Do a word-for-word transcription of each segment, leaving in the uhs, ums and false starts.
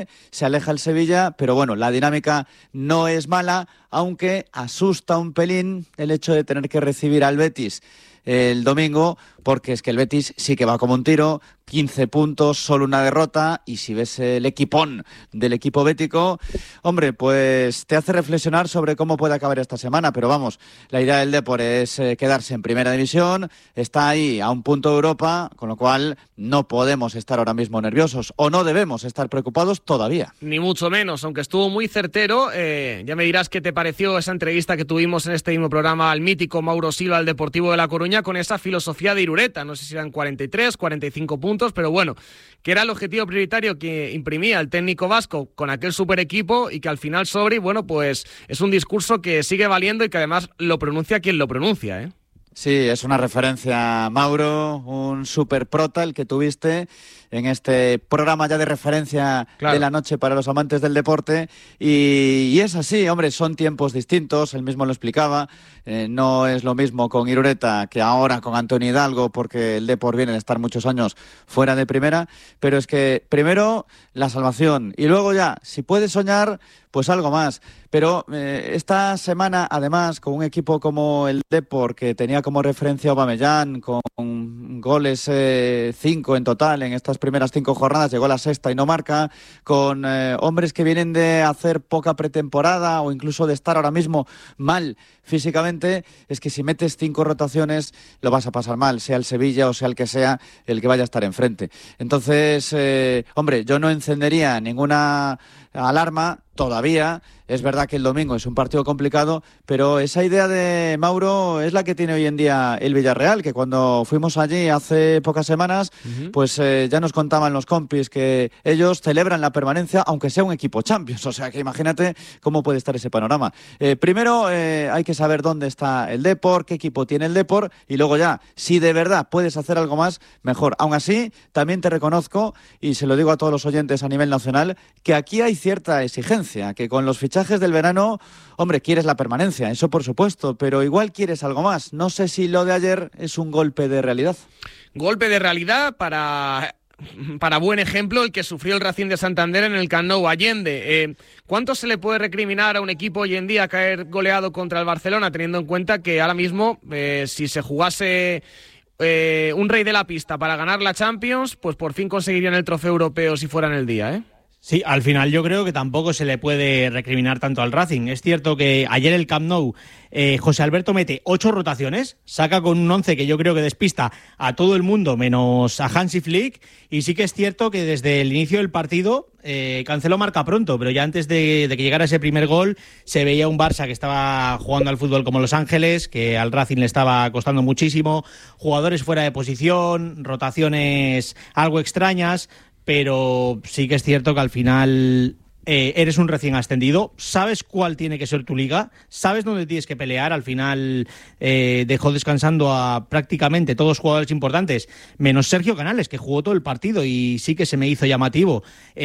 se aleja el Sevilla, pero bueno, la dinámica no es mala, aunque asusta un pelín el hecho de tener que recibir al Betis el domingo, porque es que el Betis sí que va como un tiro, quince puntos, solo una derrota, y si ves el equipón del equipo bético, hombre, pues te hace reflexionar sobre cómo puede acabar esta semana, pero vamos, la idea del Depor es eh, quedarse en primera división, está ahí a un punto de Europa, con lo cual no podemos estar ahora mismo nerviosos, o no debemos estar preocupados todavía. Ni mucho menos, aunque estuvo muy certero, eh, ya me dirás qué te pareció esa entrevista que tuvimos en este mismo programa al mítico Mauro Silva, al Deportivo de La Coruña, con esa filosofía de Irureta, no sé si eran cuarenta y tres, cuarenta y cinco puntos, pero bueno, que era el objetivo prioritario que imprimía el técnico vasco con aquel super equipo y que al final sobre, y bueno, pues es un discurso que sigue valiendo y que además lo pronuncia quien lo pronuncia, ¿eh? Sí, es una referencia, Mauro, un super prota el que tuviste en este programa ya de referencia, claro, de la noche para los amantes del deporte, y, y es así, hombre, son tiempos distintos, él mismo lo explicaba, eh, no es lo mismo con Irureta que ahora con Antonio Hidalgo, porque el Depor viene de estar muchos años fuera de primera, pero es que primero la salvación y luego ya, si puedes soñar, pues algo más. Pero eh, esta semana, además, con un equipo como el Depor, que tenía como referencia a Aubameyang, con goles eh, cinco en total en estas primeras cinco jornadas, llegó a la sexta y no marca, con eh, hombres que vienen de hacer poca pretemporada o incluso de estar ahora mismo mal físicamente, es que si metes cinco rotaciones lo vas a pasar mal, sea el Sevilla o sea el que sea el que vaya a estar enfrente. Entonces, eh, hombre, yo no encendería ninguna alarma todavía. Es verdad que el domingo es un partido complicado, pero esa idea de Mauro es la que tiene hoy en día el Villarreal, que cuando fuimos allí hace pocas semanas, uh-huh. pues eh, ya nos contaban los compis que ellos celebran la permanencia, aunque sea un equipo Champions. O sea que imagínate cómo puede estar ese panorama. Eh, primero eh, hay que saber dónde está el Depor, qué equipo tiene el Depor, y luego ya, si de verdad puedes hacer algo más, mejor. Aún así, también te reconozco, y se lo digo a todos los oyentes a nivel nacional, que aquí hay cierta exigencia, que con los fichajes del verano, hombre, quieres la permanencia, eso por supuesto, pero igual quieres algo más. No sé si lo de ayer es un golpe de realidad. Golpe de realidad para... Para buen ejemplo, el que sufrió el Racing de Santander en el Camp Nou, Allende. Eh, ¿Cuánto se le puede recriminar a un equipo hoy en día caer goleado contra el Barcelona, teniendo en cuenta que ahora mismo, eh, si se jugase eh, un rey de la pista para ganar la Champions, pues por fin conseguirían el trofeo europeo si fuera en el día, ¿eh? Sí, al final yo creo que tampoco se le puede recriminar tanto al Racing. Es cierto que ayer el Camp Nou, eh, José Alberto mete ocho rotaciones, saca con un once que yo creo que despista a todo el mundo menos a Hansi Flick, y sí que es cierto que desde el inicio del partido eh, Cancelo marca pronto, pero ya antes de, de que llegara ese primer gol se veía un Barça que estaba jugando al fútbol como Los Ángeles, que al Racing le estaba costando muchísimo, jugadores fuera de posición, rotaciones algo extrañas. Pero sí que es cierto que al final eh, eres un recién ascendido, sabes cuál tiene que ser tu liga, sabes dónde tienes que pelear. Al final eh, dejó descansando a prácticamente todos los jugadores importantes, menos Sergio Canales, que jugó todo el partido y sí que se me hizo llamativo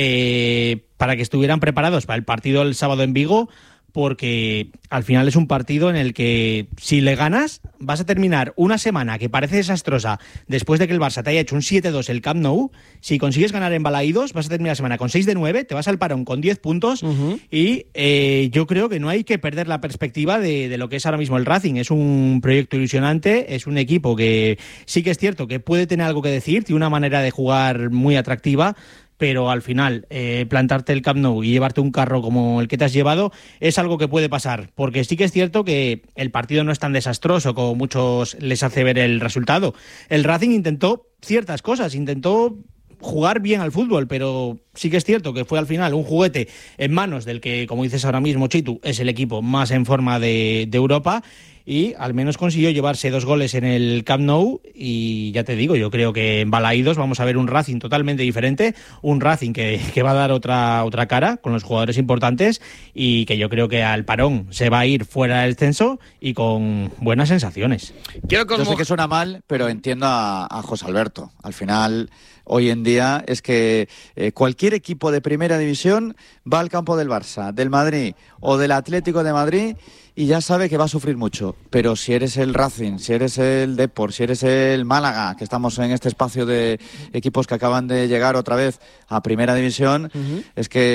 eh, para que estuvieran preparados para el partido el sábado en Vigo, porque al final es un partido en el que si le ganas vas a terminar una semana que parece desastrosa después de que el Barça te haya hecho un siete dos el Camp Nou. Si consigues ganar en Balaídos vas a terminar la semana con seis de nueve, te vas al parón con diez puntos, uh-huh. y eh, yo creo que no hay que perder la perspectiva de, de lo que es ahora mismo el Racing. Es un proyecto ilusionante, es un equipo que sí que es cierto que puede tener algo que decir, tiene una manera de jugar muy atractiva, pero al final eh, plantarte el Camp Nou y llevarte un carro como el que te has llevado es algo que puede pasar, porque sí que es cierto que el partido no es tan desastroso como muchos les hace ver el resultado. El Racing intentó ciertas cosas, intentó jugar bien al fútbol, pero sí que es cierto que fue al final un juguete en manos del que, como dices ahora mismo, Chitu, es el equipo más en forma de, de Europa, y al menos consiguió llevarse dos goles en el Camp Nou. Y ya te digo, yo creo que en Balaídos vamos a ver un Racing totalmente diferente, un Racing que, que va a dar otra, otra cara con los jugadores importantes, y que yo creo que al parón se va a ir fuera del censo y con buenas sensaciones. Quiero como... Yo sé que suena mal, pero entiendo a, a José Alberto. Al final, hoy en día, es que eh, cualquier cualquier equipo de primera división va al campo del Barça, del Madrid o del Atlético de Madrid y ya sabe que va a sufrir mucho. Pero si eres el Racing, si eres el Depor, si eres el Málaga, que estamos en este espacio de equipos que acaban de llegar otra vez a primera división, uh-huh. es que